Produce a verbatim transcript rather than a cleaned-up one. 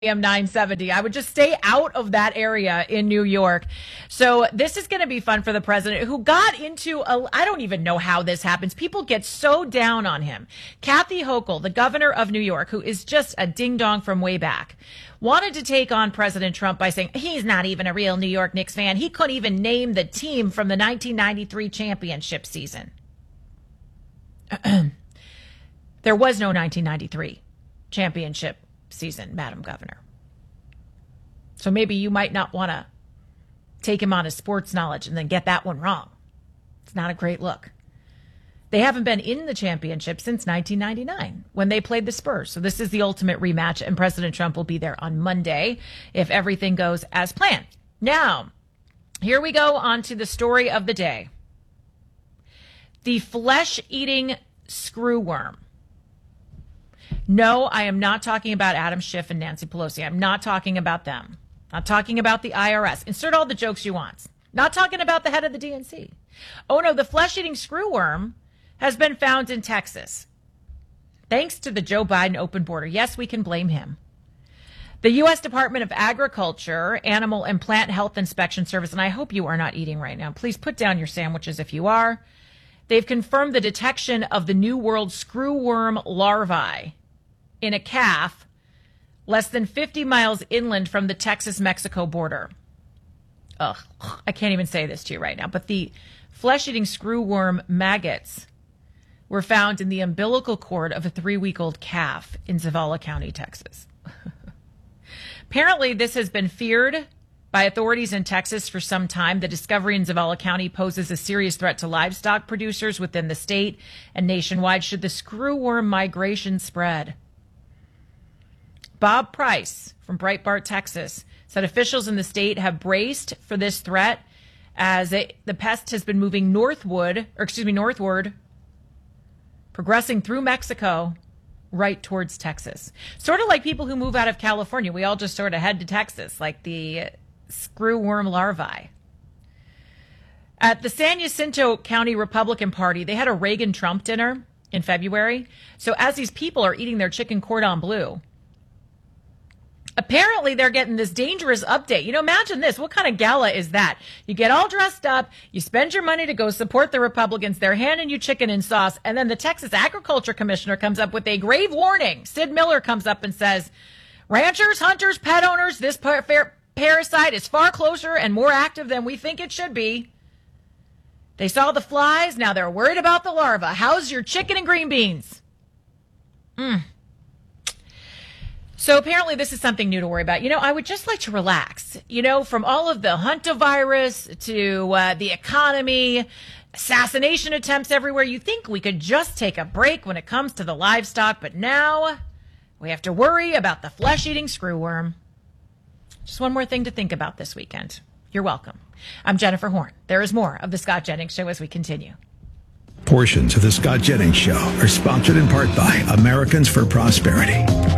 A M nine seventy. I would just stay out of that area in New York. So this is going to be fun for the president, who got into a, I don't even know how this happens. People get so down on him. Kathy Hochul, the governor of New York, who is just a ding dong from way back, wanted to take on President Trump by saying he's not even a real New York Knicks fan. He couldn't even name the team from the nineteen ninety-three championship season. There was no nineteen ninety-three championship season, Madam Governor. So maybe you might not want to take him on his sports knowledge and then get that one wrong. It's not a great look. They haven't been in the championship since nineteen ninety-nine when they played the Spurs. So this is the ultimate rematch, and President Trump will be there on Monday if everything goes as planned. Now, here we go on to the story of the day. The flesh-eating screwworm. No, I am not talking about Adam Schiff and Nancy Pelosi. I'm not talking about them. Not talking about the I R S. Insert all the jokes you want. Not talking about the head of the D N C. Oh, no, the flesh-eating screwworm has been found in Texas. Thanks to the Joe Biden open border. Yes, we can blame him. The U S Department of Agriculture, Animal and Plant Health Inspection Service, and I hope you are not eating right now. Please put down your sandwiches if you are. They've confirmed the detection of the New World screwworm larvae in a calf less than fifty miles inland from the Texas-Mexico border. Ugh, I can't even say this to you right now, but the flesh-eating screwworm maggots were found in the umbilical cord of a three-week-old calf in Zavala County, Texas. Apparently, this has been feared by authorities in Texas for some time. The discovery in Zavala County poses a serious threat to livestock producers within the state and nationwide should the screwworm migration spread. Bob Price from Breitbart, Texas, said officials in the state have braced for this threat as it, the pest has been moving northward, or excuse me, northward, progressing through Mexico right towards Texas. Sort of like people who move out of California. We all just sort of head to Texas, like the screwworm larvae. At the San Jacinto County Republican Party, they had a Reagan-Trump dinner in February. So as these people are eating their chicken cordon bleu, apparently they're getting this dangerous update. You know, imagine this. What kind of gala is that? You get all dressed up, you spend your money to go support the Republicans, they're handing you chicken and sauce, and then the Texas Agriculture Commissioner comes up with a grave warning. Sid Miller comes up and says, ranchers, hunters, pet owners, this par- par- parasite is far closer and more active than we think it should be. They saw the flies, now they're worried about the larva. How's your chicken and green beans? Mm. So apparently this is something new to worry about. You know, I would just like to relax. You know, from all of the hantavirus to uh, the economy, assassination attempts everywhere, you think we could just take a break when it comes to the livestock, but now we have to worry about the flesh-eating screwworm. Just one more thing to think about this weekend. You're welcome. I'm Jennifer Horn. There is more of the Scott Jennings Show as we continue. Portions of the Scott Jennings Show are sponsored in part by Americans for Prosperity.